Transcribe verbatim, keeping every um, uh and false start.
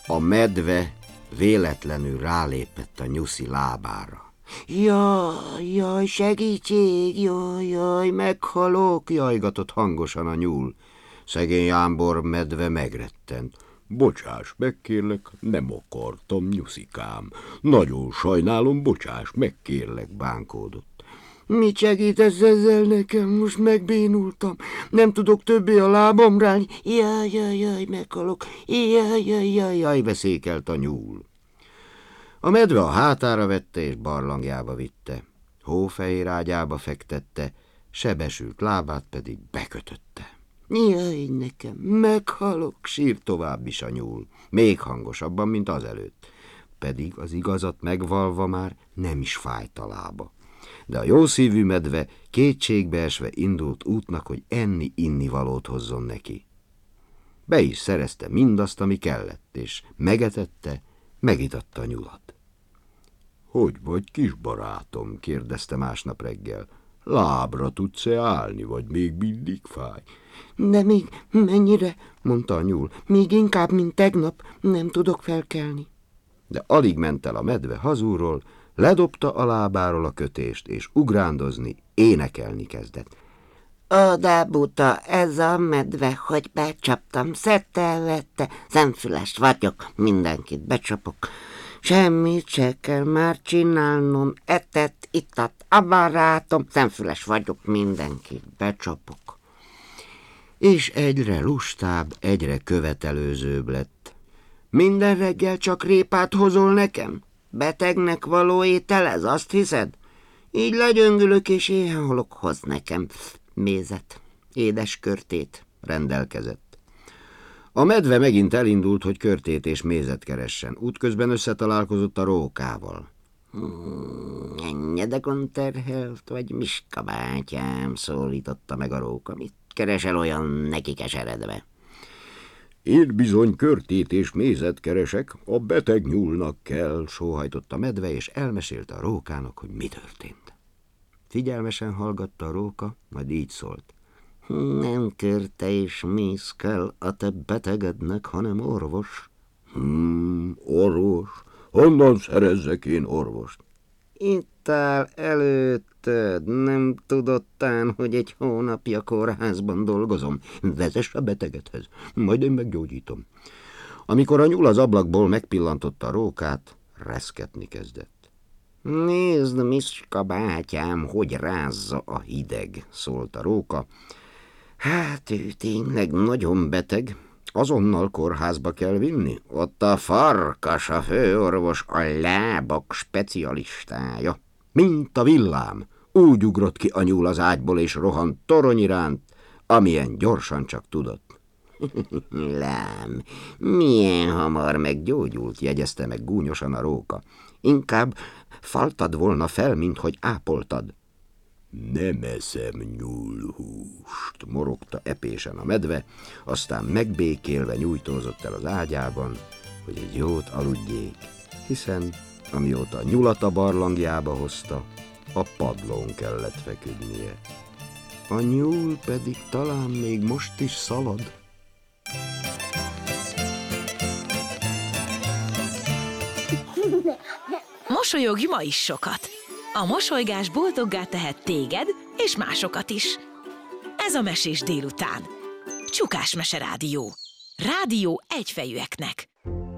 A medve véletlenül rálépett a nyuszi lábára. Jaj, jaj, segítség, jaj, jaj, meghalok, jajgatott hangosan a nyúl. Szegény Jámbor medve megrettent. Bocsáss meg, kérlek, nem akartam, nyuszikám. Nagyon sajnálom, bocsáss meg, kérlek, bánkódott. Mit segítesz ezzel nekem? Most megbénultam. Nem tudok többé a lábam rálni. Jaj, jaj, jaj, meghalok. Jaj, jaj, jaj, jaj, veszékelt a nyúl. A medve a hátára vette és barlangjába vitte. Hófehér ágyába fektette, sebesült lábát pedig bekötötte. Jaj, nekem, meghalok, sírt tovább is a nyúl, még hangosabban, mint azelőtt. Pedig az igazat megvalva már nem is fájt a lába. De a jószívű medve kétségbeesve indult útnak, hogy enni-inni valót hozzon neki. Be is szerezte mindazt, ami kellett, és megetette, megitatta a nyulat. Hogy vagy, kis barátom? Kérdezte másnap reggel. Lábra tudsz-e állni, vagy még mindig fáj? De még mennyire, mondta a nyúl, még inkább, mint tegnap, nem tudok felkelni. De alig ment el a medve hazúról, ledobta a lábáról a kötést, és ugrándozni, énekelni kezdett. Oda buta ez a medve, hogy becsaptam, szedte, vette, szemfüles vagyok, mindenkit becsapok. Semmit se kell már csinálnom, etett, ittat a barátom, szemfüles vagyok, mindenkit becsapok. És egyre lustább, egyre követelőzőbb lett. Minden reggel csak répát hozol nekem? Betegnek való étel ez, azt hiszed? Így legyöngülök és éhen halok, hoz nekem mézet, édes körtét, rendelkezett. A medve megint elindult, hogy körtét és mézet keressen. Útközben összetalálkozott a rókával. Hmm, ennyedekon terhelt, vagy Miska bátyám, szólította meg a róka. Mit keresel olyan neki keseredve? Én bizony körtét és mézet keresek, a beteg nyúlnak kell, sóhajtott a medve, és elmesélte a rókának, hogy mi történt. Figyelmesen hallgatta a róka, majd így szólt. Nem körte és méz kell a te betegednek, hanem orvos. Hmm, orvos? Honnan szerezzek én orvost? Itt áll előtted, nem tudottán, hogy egy hónapja kórházban dolgozom. Vezess a betegedhez, majd én meggyógyítom. Amikor a nyúl az ablakból megpillantotta a rókát, reszketni kezdett. Nézd, Miska bátyám, hogy rázza a hideg, szólt a róka. Hát ő tényleg nagyon beteg, azonnal kórházba kell vinni. Ott a Farkas, a főorvos, a lábak specialistája. Mint a villám, úgy ugrott ki a nyúl az ágyból, és rohant torony iránt, amilyen gyorsan csak tudott. Lám, milyen hamar meggyógyult, jegyezte meg gúnyosan a róka. Inkább faltad volna fel, mint hogy ápoltad. Nem eszem nyúlhúst, morogta epésen a medve, aztán megbékélve nyújtózott el az ágyában, hogy egy jót aludjék, hiszen amióta a nyulat a barlangjába hozta, a padlón kellett feküdnie. A nyúl pedig talán még most is szalad. Mosolyogj ma is sokat! A mosolygás boldoggá tehet téged és másokat is. Ez a Mesés délután. Csukás Mese Rádió. Rádió egyfejűeknek.